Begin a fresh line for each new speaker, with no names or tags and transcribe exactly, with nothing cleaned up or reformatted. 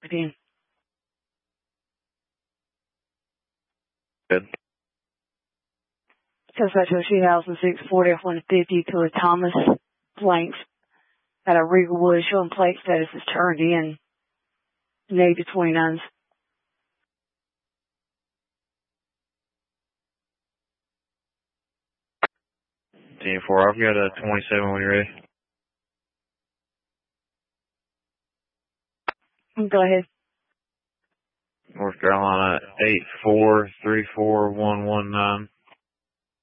Again.
Good.
Dispatch to a two thousand six Ford F one fifty to a Thomas Blanks at a Regalwood showing plate status is turned in. Negative twenty-nines.
ten four, I've got a twenty-seven when you're ready.
Go ahead.
North Carolina, eight four three four one one nine.